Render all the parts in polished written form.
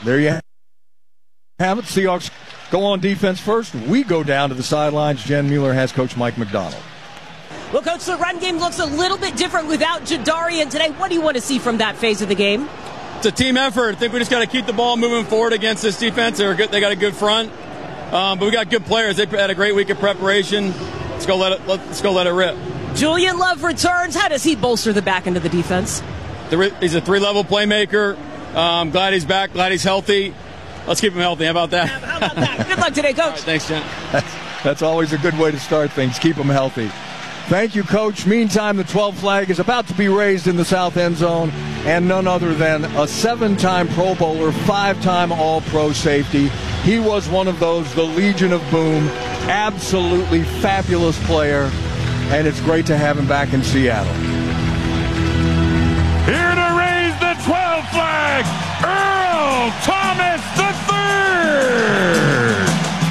there you have it. Seahawks go on defense first. We go down to the sidelines. Jen Mueller has Coach Mike McDonald. Well, Coach, the run game looks a little bit different without Jadarian today. What do you want to see from that phase of the game? It's a team effort. I think we just got to keep the ball moving forward against this defense. They got a good front, but we got good players. They had a great week of preparation. Let's go let it rip. Julian Love returns. How does he bolster the back end of the defense? He's a 3-level playmaker. Glad he's back. Glad he's healthy. Let's keep him healthy. How about that? How about that? Good luck today, Coach. All right, thanks, Jen. That's always a good way to start things. Keep them healthy. Thank you, Coach. Meantime, the 12 flag is about to be raised in the south end zone, and none other than a 7-time Pro Bowler, 5-time All-Pro safety. He was one of those, the Legion of Boom, absolutely fabulous player, and it's great to have him back in Seattle. Here to raise the 12 flag, Earl Thomas III.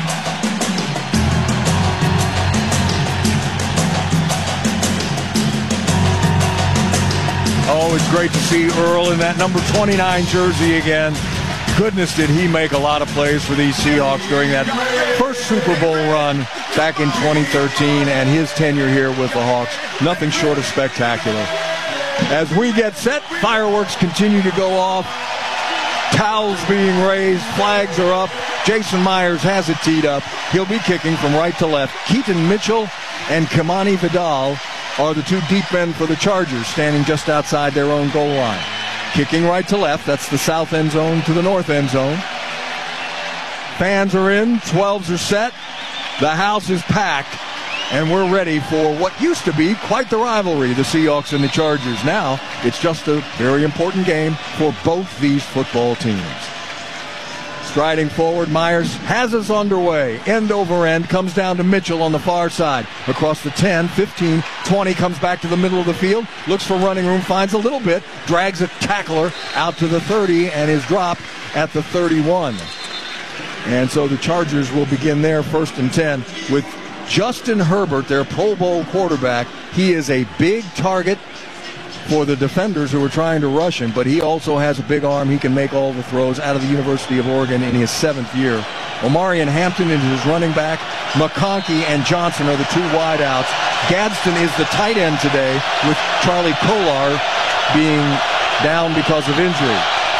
Oh, it's great to see Earl in that number 29 jersey again. Goodness, did he make a lot of plays for these Seahawks during that first Super Bowl run back in 2013 and his tenure here with the Hawks. Nothing short of spectacular. As we get set, fireworks continue to go off. Towels being raised, flags are up. Jason Myers has it teed up. He'll be kicking from right to left. Keaton Mitchell and Kamani Vidal are the two deep men for the Chargers, standing just outside their own goal line. Kicking right to left, that's the south end zone to the north end zone. Fans are in, 12s are set, the house is packed, and we're ready for what used to be quite the rivalry, the Seahawks and the Chargers. Now, it's just a very important game for both these football teams. Striding forward, Myers has us underway. End over end, comes down to Mitchell on the far side. Across the 10, 15, 20, comes back to the middle of the field. Looks for running room, finds a little bit. Drags a tackler out to the 30 and is dropped at the 31. And so the Chargers will begin their 1st and 10 with Justin Herbert, their Pro Bowl quarterback. He is a big target for the defenders who are trying to rush him, but he also has a big arm. He can make all the throws out of the University of Oregon in his 7th year. Omarion Hampton is his running back. McConkey and Johnson are the two wideouts. Gadsden is the tight end today, with Charlie Kolar being down because of injury.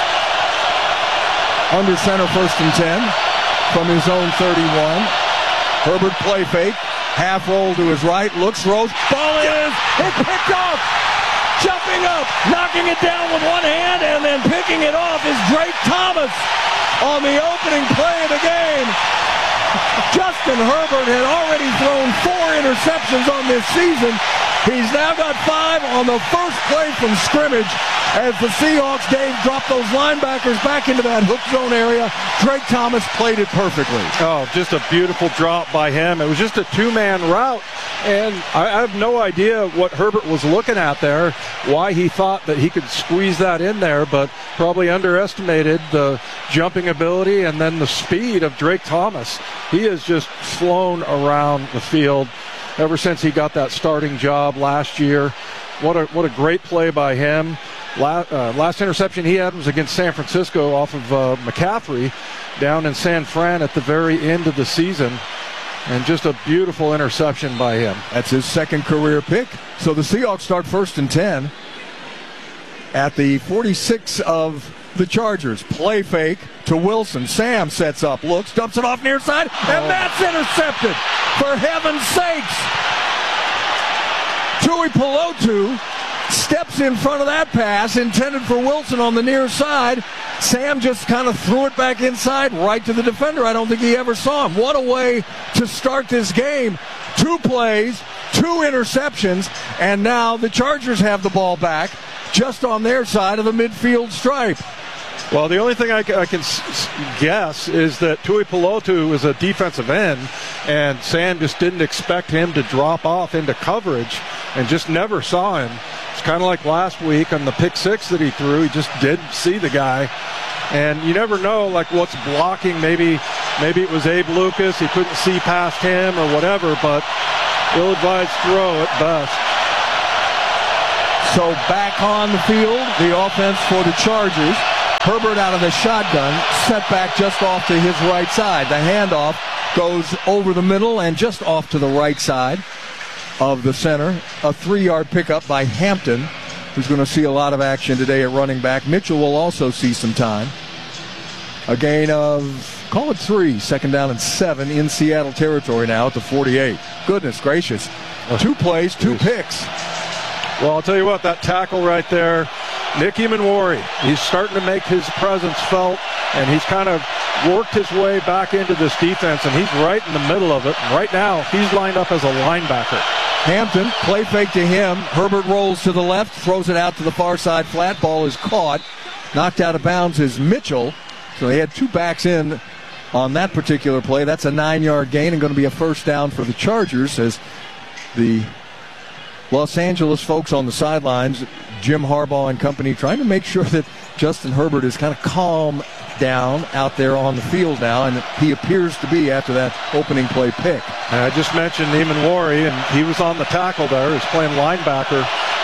Under center, 1st and 10 from his own 31. Herbert play fake, half roll to his right, looks, throws, ball is, it's picked off! Jumping up, knocking it down with one hand, and then picking it off is Drake Thomas on the opening play of the game. Justin Herbert had already thrown 4 interceptions on this season. He's now got 5 on the first play from scrimmage as the Seahawks, Dave, dropped those linebackers back into that hook zone area. Drake Thomas played it perfectly. Oh, just a beautiful drop by him. It was just a 2-man route, and I have no idea what Herbert was looking at there, why he thought that he could squeeze that in there, but probably underestimated the jumping ability and then the speed of Drake Thomas. He has just flown around the field ever since he got that starting job last year. What a great play by him. Last interception he had was against San Francisco off of McCaffrey down in San Fran at the very end of the season. And just a beautiful interception by him. That's his 2nd career pick. So the Seahawks start 1st and 10 at the 46 of the Chargers. Play fake to Wilson. Sam sets up, looks, dumps it off near side, and that's intercepted. For heaven's sakes. Tui Pelotu steps in front of that pass intended for Wilson on the near side. Sam just kind of threw it back inside right to the defender. I don't think he ever saw him. What a way to start this game. 2 plays, 2 interceptions, and now the Chargers have the ball back just on their side of the midfield stripe. Well, the only thing I can guess is that Tui Pelotu is a defensive end, and Sam just didn't expect him to drop off into coverage and just never saw him. It's kind of like last week on the pick 6 that he threw. He just didn't see the guy. And you never know, like, what's blocking. Maybe it was Abe Lucas. He couldn't see past him or whatever, but ill-advised throw at best. So back on the field, the offense for the Chargers. Herbert out of the shotgun, set back just off to his right side. The handoff goes over the middle and just off to the right side of the center. A 3-yard pickup by Hampton, who's going to see a lot of action today at running back. Mitchell will also see some time. A gain of, call it 3, second down and 7 in Seattle territory now at the 48. Goodness gracious. 2 plays, 2 picks. Well, I'll tell you what, that tackle right there, Nick Emanwari, he's starting to make his presence felt, and he's kind of worked his way back into this defense, and he's right in the middle of it. And right now, he's lined up as a linebacker. Hampton, play fake to him. Herbert rolls to the left, throws it out to the far side. Flat ball is caught. Knocked out of bounds is Mitchell. So they had 2 backs in on that particular play. That's a 9-yard gain and going to be a first down for the Chargers as the Los Angeles folks on the sidelines, Jim Harbaugh and company, trying to make sure that Justin Herbert is kind of calm down out there on the field now, and he appears to be after that opening play pick. And I just mentioned Emanwari, and he was on the tackle there. He's playing linebacker.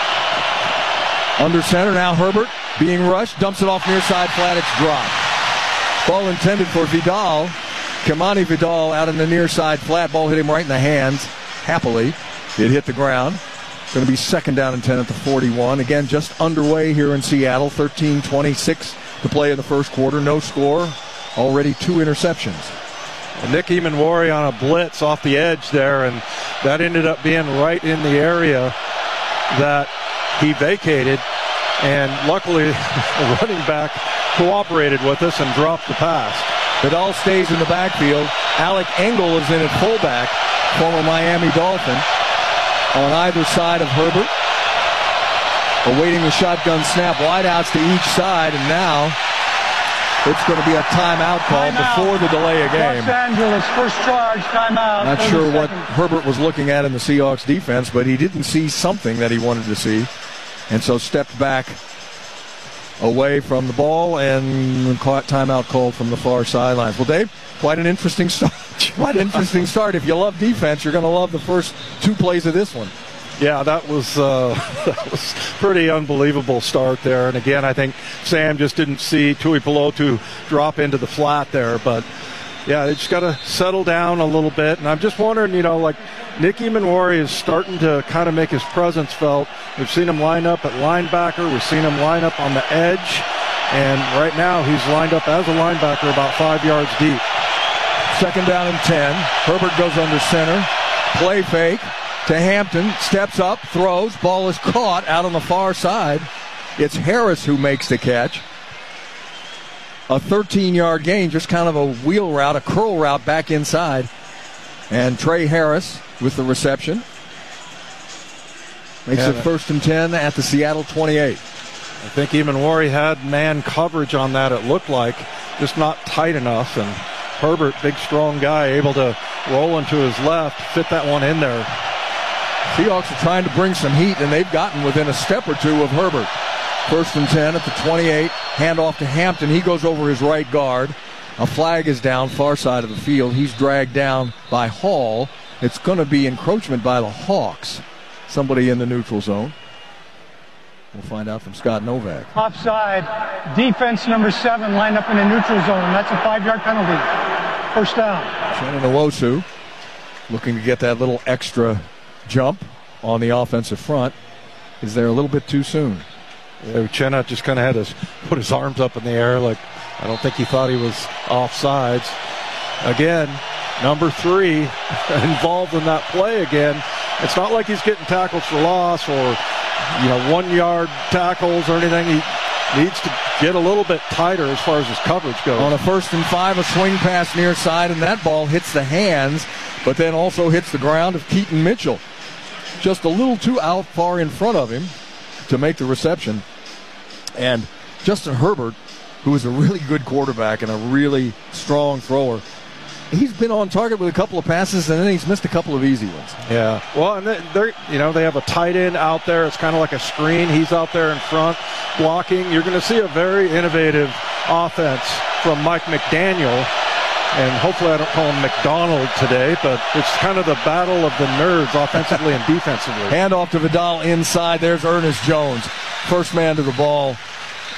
Under center now, Herbert being rushed, dumps it off near side flat. It's dropped. Ball intended for Vidal. Kamani Vidal out in the near side flat. Ball hit him right in the hands. Happily, it hit the ground. Going to be second down and 10 at the 41. Again, just underway here in Seattle. 13:26 to play in the first quarter. No score. Already 2 interceptions. And Nick Emanwari on a blitz off the edge there, and that ended up being right in the area that he vacated. And luckily, the running back cooperated with us and dropped the pass. Vidal stays in the backfield. Alec Engel is in at fullback, former Miami Dolphin. On either side of Herbert, awaiting the shotgun snap, wideouts to each side, and now it's going to be a timeout call before the delay of game. Los Angeles, first charge, timeout. Not sure what Herbert was looking at in the Seahawks defense, but he didn't see something that he wanted to see, and so stepped back away from the ball and caught timeout called from the far sidelines. Well, Dave, quite an interesting start. Quite an interesting start. If you love defense, you're going to love the first 2 plays of this one. Yeah, that was pretty unbelievable start there. And again, I think Sam just didn't see Tuipulotu drop into the flat there. But yeah, they just got to settle down a little bit. And I'm just wondering, like Nick Emanwari is starting to kind of make his presence felt. We've seen him line up at linebacker. We've seen him line up on the edge. And right now he's lined up as a linebacker about 5 yards deep. Second down and 10. Herbert goes under center. Play fake to Hampton. Steps up, throws. Ball is caught out on the far side. It's Harris who makes the catch. A 13-yard gain, just kind of a wheel route, a curl route back inside. And Trey Harris with the reception. Makes it first and 10 at the Seattle 28. I think Emanwari had man coverage on that, it looked like. Just not tight enough. And Herbert, big strong guy, able to roll into his left, fit that one in there. Seahawks are trying to bring some heat, and they've gotten within a step or 2 of Herbert. First and 10 at the 28. Handoff to Hampton. He goes over his right guard. A flag is down far side of the field. He's dragged down by Hall. It's going to be encroachment by the Hawks. Somebody in the neutral zone. We'll find out from Scott Novak. Offside. Defense number 7 lined up in a neutral zone. That's a 5-yard penalty. First down. Uchenna Nwosu looking to get that little extra jump on the offensive front. Is there a little bit too soon? Yeah, Uchenna just kind of had to put his arms up in the air like I don't think he thought he was offsides. Again, number 3 involved in that play again. It's not like he's getting tackles for loss or 1-yard tackles or anything. He needs to get a little bit tighter as far as his coverage goes. On a first and 5, a swing pass near side, and that ball hits the hands, but then also hits the ground of Keaton Mitchell. Just a little too out far in front of him to make the reception. And Justin Herbert, who is a really good quarterback and a really strong thrower, he's been on target with a couple of passes, and then he's missed a couple of easy ones. Yeah. Well, and they have a tight end out there. It's kind of like a screen. He's out there in front blocking. You're going to see a very innovative offense from Mike McDaniel. And hopefully I don't call him McDonald today, but it's kind of the battle of the nerds offensively and defensively. Handoff to Vidal inside. There's Ernest Jones. First man to the ball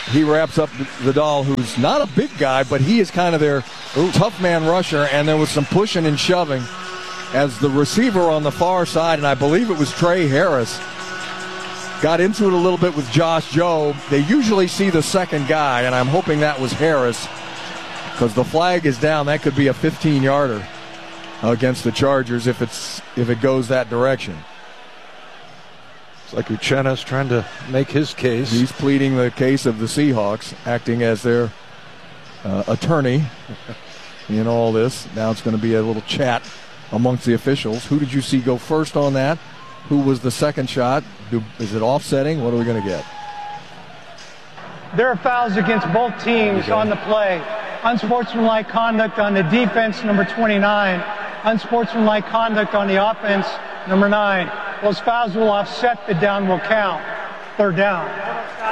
he wraps up Vidal, who's not a big guy, but he is kind of their tough man rusher, and there was some pushing and shoving as the receiver on the far side, and I believe it was Trey Harris, got into it a little bit with Josh Jobe. They usually see the second guy, and I'm hoping that was Harris, because the flag is down. That could be a 15-yarder against the Chargers if it goes that direction. It's like Uchenna's trying to make his case. He's pleading the case of the Seahawks, acting as their attorney in all this. Now it's going to be a little chat amongst the officials. Who did you see go first on that? Who was the second shot? Is it offsetting? What are we going to get? There are fouls against both teams on the play. Unsportsmanlike conduct on the defense, number 29. Unsportsmanlike conduct on the offense, number 9. Those fouls will offset, the down will count. Third down.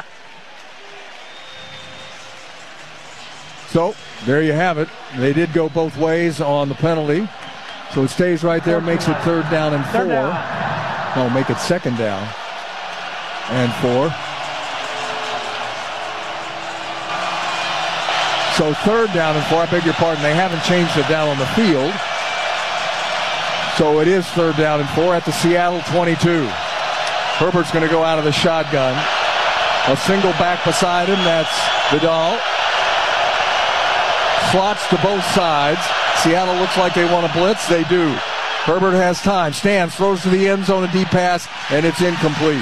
So, there you have it. They did go both ways on the penalty. So it stays right there, makes it 3rd down and 4. No, make it 2nd down and 4. So 3rd down and 4, I beg your pardon, they haven't changed it down on the field. So it is 3rd down and 4 at the Seattle 22. Herbert's going to go out of the shotgun. A single back beside him, that's Vidal. Slots to both sides. Seattle looks like they want to blitz. They do. Herbert has time. Stands, throws to the end zone, a deep pass, and it's incomplete.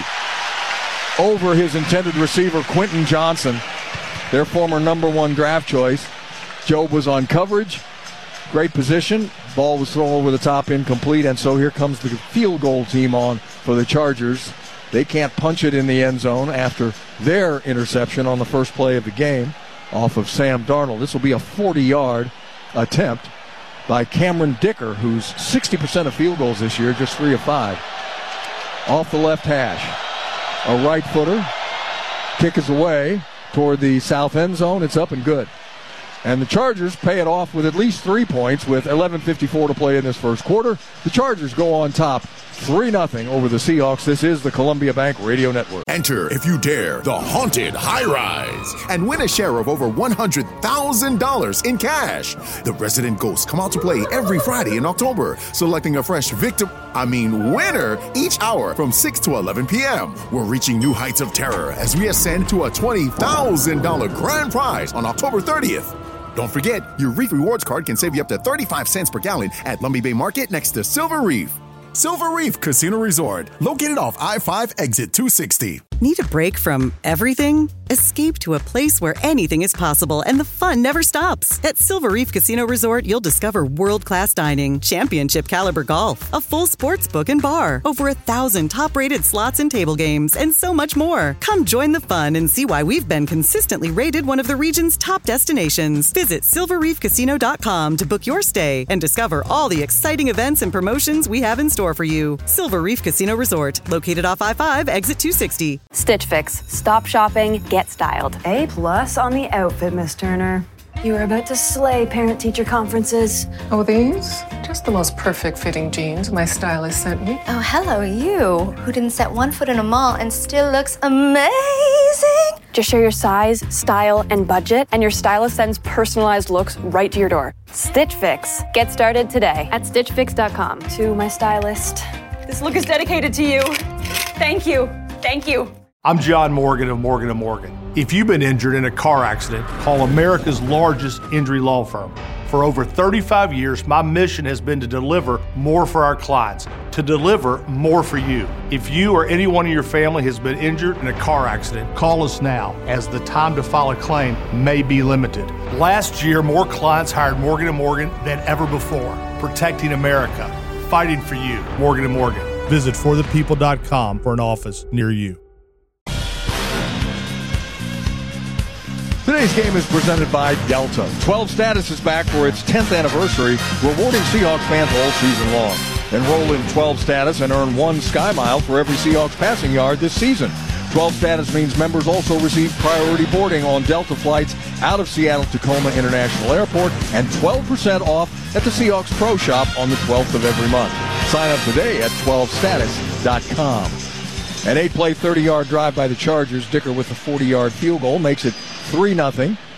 Over his intended receiver, Quentin Johnson, their former number 1 draft choice. Jobe was on coverage. Great position. Ball was thrown over the top, incomplete, and so here comes the field goal team on for the Chargers. They can't punch it in the end zone after their interception on the first play of the game off of Sam Darnold. This will be a 40-yard attempt by Cameron Dicker, who's 60% of field goals this year, just 3 of 5. Off the left hash. A right footer. Kick is away toward the south end zone. It's up and good. And the Chargers pay it off with at least 3 points with 11:54 to play in this first quarter. The Chargers go on top 3-0 over the Seahawks. This is the Columbia Bank Radio Network. Enter, if you dare, the Haunted High Rise and win a share of over $100,000 in cash. The resident ghosts come out to play every Friday in October, selecting a fresh winner each hour from 6 to 11 p.m. We're reaching new heights of terror as we ascend to a $20,000 grand prize on October 30th. Don't forget, your Reef Rewards card can save you up to 35 cents per gallon at Lumby Bay Market next to Silver Reef. Silver Reef Casino Resort, located off I-5 exit 260. Need a break from everything? Escape to a place where anything is possible and the fun never stops. At Silver Reef Casino Resort, you'll discover world-class dining, championship caliber golf, a full sports book and bar, over 1,000 top-rated slots and table games, and so much more. Come join the fun and see why we've been consistently rated one of the region's top destinations. Visit silverreefcasino.com to book your stay and discover all the exciting events and promotions we have in store for you. Silver Reef Casino Resort, located off I-5 exit 260. Stitch Fix. Stop shopping, get styled. A+ on the outfit, Miss Turner. You are about to slay parent-teacher conferences. Oh, these? Just the most perfect fitting jeans my stylist sent me. Oh, hello, you, who didn't set one foot in a mall and still looks amazing. Just share your size, style, and budget, and your stylist sends personalized looks right to your door. Stitch Fix. Get started today at StitchFix.com. To my stylist. This look is dedicated to you. Thank you. Thank you. I'm John Morgan of Morgan & Morgan. If you've been injured in a car accident, call America's largest injury law firm. For over 35 years, my mission has been to deliver more for our clients, to deliver more for you. If you or anyone in your family has been injured in a car accident, call us now, as the time to file a claim may be limited. Last year, more clients hired Morgan & Morgan than ever before, protecting America, fighting for you. Morgan & Morgan. Visit forthepeople.com for an office near you. Today's game is presented by Delta. 12 Status is back for its 10th anniversary, rewarding Seahawks fans all season long. Enroll in 12 Status and earn 1 Sky Mile for every Seahawks passing yard this season. 12 Status means members also receive priority boarding on Delta flights out of Seattle-Tacoma International Airport and 12% off at the Seahawks Pro Shop on the 12th of every month. Sign up today at 12status.com. An 8-play, 30-yard drive by the Chargers. Dicker with a 40-yard field goal makes it 3-0.